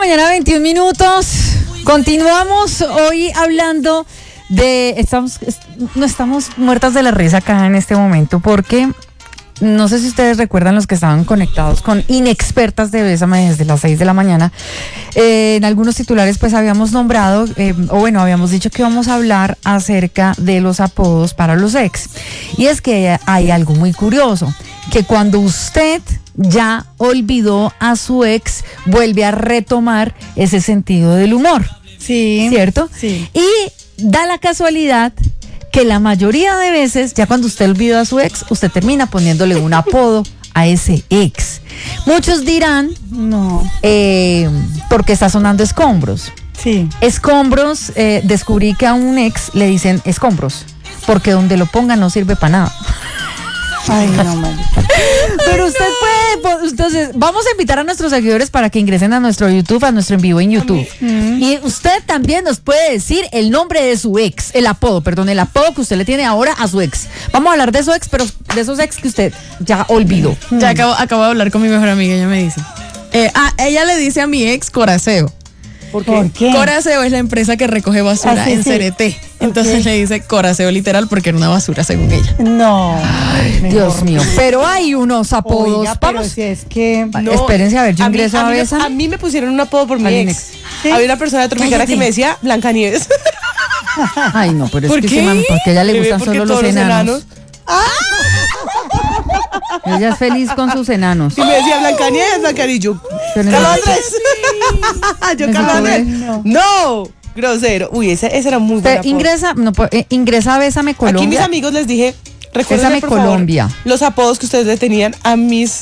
mañana, 21 minutos. Continuamos hoy hablando de... No estamos muertas de la risa acá en este momento porque... No sé si ustedes recuerdan los que estaban conectados con Inexpertas de Bésame desde las 6 de la mañana. En algunos titulares pues habíamos nombrado, habíamos dicho que íbamos a hablar acerca de los apodos para los ex. Y es que hay algo muy curioso, que cuando usted ya olvidó a su ex, vuelve a retomar ese sentido del humor. Sí. ¿Cierto? Sí. Y da la casualidad que la mayoría de veces, ya cuando usted olvidó a su ex, usted termina poniéndole un apodo a ese ex. Muchos dirán, No. porque está sonando Escombros. Sí. Escombros, descubrí que a un ex le dicen Escombros, porque donde lo pongan no sirve para nada. Ay, no, man. Pero usted puede, entonces, vamos a invitar a nuestros seguidores para que ingresen a nuestro YouTube, a nuestro en vivo en YouTube. Y usted también nos puede decir el nombre de su ex, el apodo que usted le tiene ahora a su ex. Vamos a hablar de su ex, pero de esos ex que usted ya olvidó. Ya acabo de hablar con mi mejor amiga, ella me dice. Ella le dice a mi ex Coraseo. ¿Por qué? Coraseo es la empresa que recoge basura en CRT. Entonces le dice Coraseo literal porque era una basura según ella. No. Dios mío, pero hay unos apodos. Oiga, pero Vamos. si es que... No, espérense a ver, yo ingreso a Bésame. A mí me pusieron un apodo por mi Al ex. ¿Sí? Había una persona de Tropicana Cállate. que me decía Blancanieves. Ay, no, pero es ¿Por que qué? porque a ella le Bebé, gustan porque solo los todos enanos. Ella es feliz con sus enanos. Y me decía Blancanieves, y yo, Pero Carlos no- Andrés. Yo, Necesito Carlos Andrés. ver. No, grosero. Uy, ese era muy bueno. ingresa a Bésame Colombia. Aquí mis amigos les dije, recuérdenme Bésame por favor, Colombia. los apodos que ustedes le tenían a mis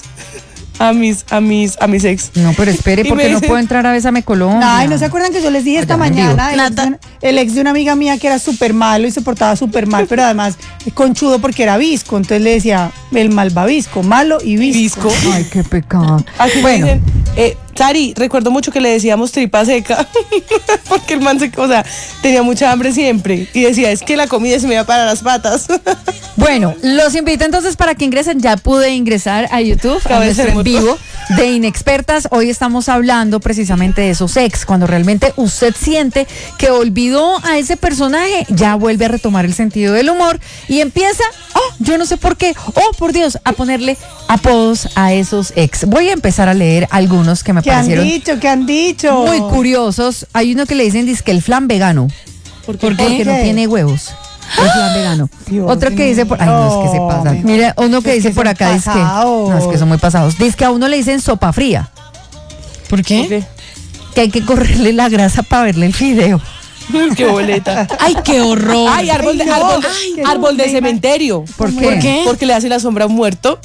ex. No, pero espere, Y porque me no dicen- puedo entrar a Bésame Colombia. Ay, ¿no se acuerdan que yo les dije esta ya, en vivo. mañana? El ex de una amiga mía que era súper malo y se portaba súper mal, pero además conchudo porque era visco. Entonces le decía el malvavisco, malo y visco. Visco. Ay, qué pecado. Aquí Bueno, me dicen, Sari, recuerdo mucho que le decíamos tripa seca, porque el man tenía mucha hambre siempre. Y decía, es que la comida se me iba para las patas. bueno, los invito entonces para que ingresen. Ya pude ingresar a YouTube, a Acaba de nuestro ser en mutuo. vivo de Inexpertas. Hoy estamos hablando precisamente de esos ex. Cuando realmente usted siente que olvidó a ese personaje, ya vuelve a retomar el sentido del humor y empieza, yo no sé por qué, por Dios, a ponerle apodos a esos ex. Voy a empezar a leer algunos que me ¿Qué han parecieron dicho? ¿Qué han dicho? muy curiosos. Hay uno que le dicen dizque el flan vegano. ¿Por qué? Porque no ¿Qué? tiene huevos. El flan vegano. Dios Otro que dice por... Ay, no, es que se pasa. mío. Mira, uno que Es dice que por son acá, dice que... pasados. No, es que son muy pasados. Dice que a uno le dicen sopa fría. ¿Por qué? qué? Que hay que correrle la grasa para verle el fideo. ¡Qué boleta! ¡Ay, qué horror! ¡Ay, árbol de, no. árbol de- Ay, árbol de no, cementerio! ¿Por qué? ¿Por qué? Porque le hace la sombra a un muerto.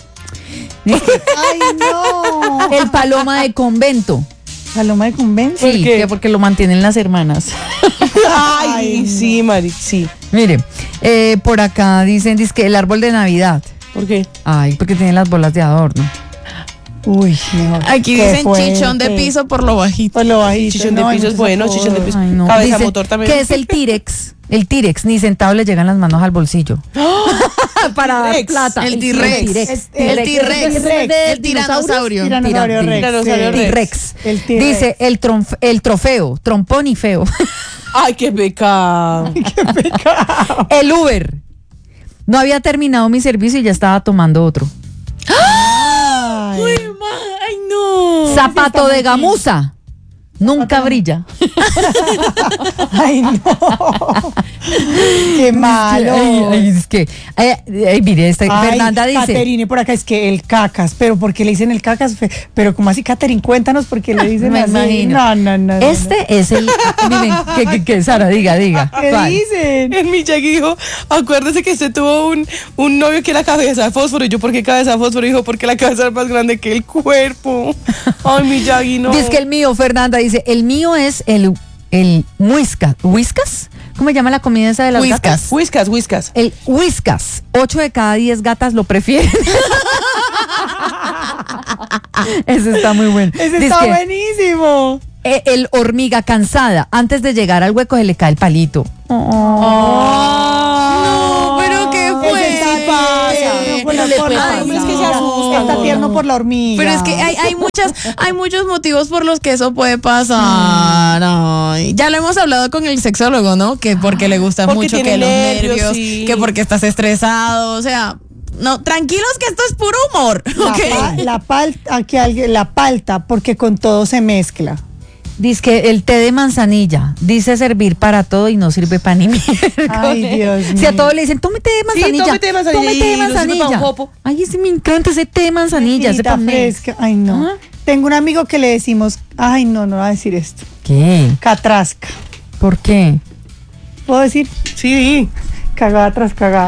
Ay, no. El paloma de convento. Paloma de convento. Sí, qué? que porque lo mantienen las hermanas. ¡Ay, sí, Mari! Sí. Mire, por acá dicen que el árbol de Navidad. ¿Por qué? Ay, porque tiene las bolas de adorno. Uy, mejor. Aquí Qué dicen fuerte. chichón de piso por lo bajito. Por lo bajito. Chichón de no, piso no es se bueno, joda. chichón de piso. Ay, no. Cabeza Dicen motor también. que es el T-Rex. El T-Rex, ni sentado le llegan las manos al bolsillo. Para dar T-Rex. plata. El Sí, T-Rex. El T-Rex. El tiranosaurio. Tiranosaurio Rex. Tiranosaurio Sí. Rex. T-Rex. El T-Rex. Dice el trofeo, trompón y feo. ¡Ay, qué pecado! El Uber. No había terminado mi servicio y ya estaba tomando otro. Ay, ¡Ay, no! Zapato de gamuza. Nunca brilla. ay, no. Qué malo. Ay, es que, mire, Ay, Fernanda dice. Caterine por acá es que el cacas, pero ¿por qué le dicen el cacas? Pero como así, Caterine, cuéntanos por qué le dicen Me así. imagino. No. Este es el. Miren, que Sara, diga. ¿Qué ¿Cuál? dicen? En mi dijo, acuérdese que usted tuvo un novio que era cabeza de fósforo. Y yo, ¿por qué cabeza de fósforo? Dijo, porque la cabeza era más grande que el cuerpo. Ay, mi Yagi, no. Dice que el mío, Fernanda dice, el mío es el Whiskas. ¿Whiskas? ¿Cómo se llama la comida esa de las Whiskas. gatas? Whiskas. El Whiskas. 8 de cada 10 gatas lo prefieren. Ese está muy bueno. Ese Dice está que, buenísimo. el hormiga cansada. Antes de llegar al hueco se le cae el palito. No, pero ¿qué Ese fue? sí pasa. No, Por le por puede la pasar. Hombres que se asustan. está tierno por la hormiga. Pero es que hay muchos motivos por los que eso puede pasar. Ay, ya lo hemos hablado con el sexólogo, ¿no? Que porque le gusta Porque mucho tiene que los nervios, nervios, sí. que porque estás estresado, o sea, no, tranquilos que esto es puro humor, ¿ok? La palta, porque con todo se mezcla. Dice que el té de manzanilla dice servir para todo y no sirve para ni miércoles. Ay, Dios Si a mío. todos le dicen, tome té de manzanilla. tome té de manzanilla tome té de y no sirve manzanilla. pa' un jopo. Ay, ese me encanta ese té de manzanilla. Ese Frita pa' mí. fresca. Ay, no. ¿Ah? Tengo un amigo que le decimos, ay, no voy a decir esto. ¿Qué? Catrasca. ¿Por qué? ¿Puedo decir? Sí. Cagada tras cagada.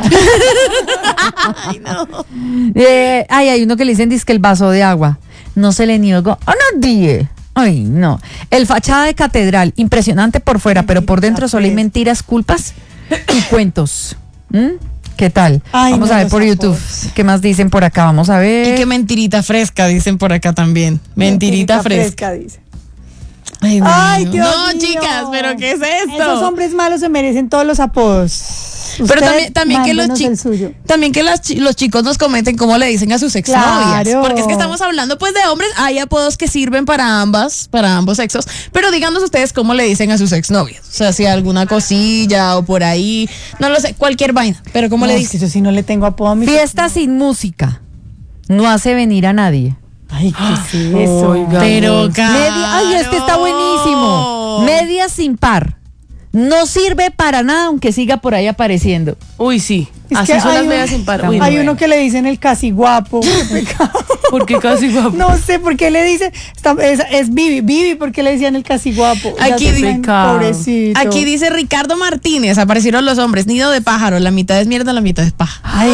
Hay uno que le dicen que el vaso de agua no se le niega a nadie. Ay, no. El fachada de catedral, impresionante por fuera, pero por dentro solo hay mentiras, culpas y cuentos. ¿Qué tal? Ay, Vamos no, a ver los por YouTube. apodos. ¿Qué más dicen por acá? Vamos a ver. Y qué mentirita fresca, dicen por acá también. Mentirita fresca. Dice. Ay, Dios Ay, mío. Dios No, mío. chicas, pero ¿qué es esto? Esos hombres malos se merecen todos los apodos. Pero Usted también que los mándenos el suyo. también que los chicos nos comenten cómo le dicen a sus exnovias. Claro. Porque es que estamos hablando pues de hombres, hay apodos que sirven para ambos sexos, pero díganos ustedes cómo le dicen a sus exnovias. O sea, si alguna cosilla o por ahí, no lo sé, cualquier vaina, pero cómo le No, es que dicen. yo sí no le tengo apodo a mi Fiesta sin música no hace venir a nadie. Ay, ¿qué es eso? Oiga. Pero Ay, este está buenísimo. Media sin par. No sirve para nada aunque siga por ahí apareciendo. Uy, sí. Es Así que son hay las un- medias sin par. Uy, Hay no. uno que le dicen el casi guapo. Qué pecado. ¿Por qué casi guapo? No sé por qué le dicen. Es Vivi. Vivi, ¿por qué le decían el casi guapo? Ya Aquí se di- ven, Pecado. pobrecito. Aquí dice Ricardo Martínez, aparecieron los hombres, nido de pájaro, la mitad es mierda, la mitad es paja. Ay,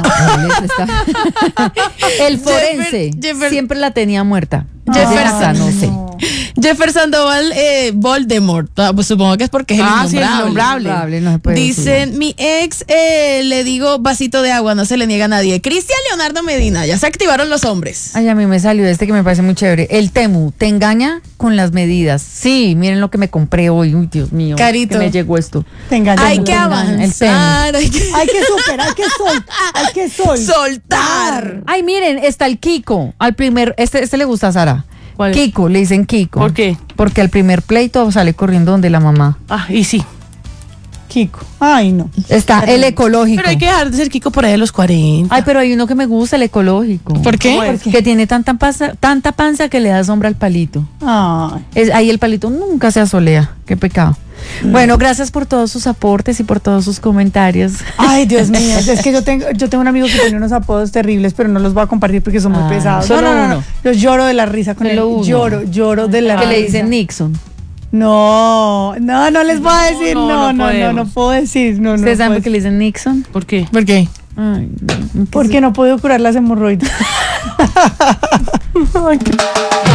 no. El forense Jeffer- siempre la tenía muerta. Jefferson. Esa no sé. No. Jeffer Sandoval Voldemort, pues supongo que es porque es el Ah, sí, el innombrable. Innombrable, no se puede Dicen, mi ex le digo vasito de agua, no se le niega a nadie. Cristian Leonardo Medina, ya se activaron los hombres. Ay, a mí me salió este que me parece muy chévere. El Temu, te engaña con las medidas. Sí, miren lo que me compré hoy. Uy, Dios mío. Carito. Que me llegó esto. Te engañan. Hay que avanzar, hay que Hay que superar, hay que soltar. Ay, miren, está el Kiko. Al primer, este le gusta a Sara. ¿Cuál? Kiko, le dicen Kiko. ¿Por qué? Porque al primer pleito sale corriendo donde la mamá. Ah, y sí. Kiko. Ay, no. Está el ecológico. Pero hay que dejar de ser Kiko por ahí de los 40. Ay, pero hay uno que me gusta, el ecológico. ¿Por qué? ¿Cómo es? Que tiene tanta panza que le da sombra al palito. Ay. Ahí el palito nunca se asolea. Qué pecado. Bueno, gracias por todos sus aportes y por todos sus comentarios. Ay, Dios mío. Es que yo tengo un amigo que tiene unos apodos terribles, pero no los voy a compartir porque son muy Ah, pesados. solo No. uno. Yo lloro de la risa con él. Solo uno. Lloro de la Que risa. le dicen Nixon. No les voy a decir. no No podemos. puedo decir. No. ¿Ustedes saben por puedo qué le dicen Nixon? ¿Por qué? ¿Por qué? Ay, no, Porque no puedo curar las hemorroides. Ay, qué-